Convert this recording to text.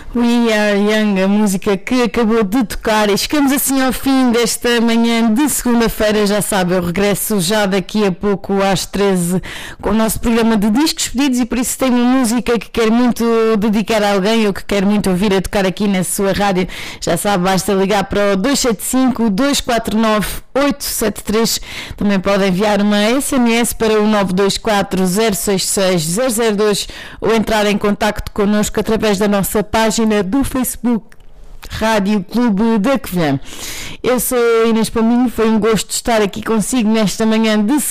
We Are Young, a música que acabou de tocar, e chegamos assim ao fim desta manhã de segunda-feira. Já sabe, eu regresso já daqui a pouco às 13 com o nosso programa de discos pedidos, e por isso tem uma música que quer muito dedicar a alguém ou que quer muito ouvir a tocar aqui na sua rádio. Já sabe, basta ligar para o 275-249-873. Também pode enviar uma SMS para o 924-066-002 ou entrar em contacto connosco através da nossa página do Facebook Rádio Clube da Covilhã. Eu sou Inês Palminho, foi um gosto estar aqui consigo nesta manhã de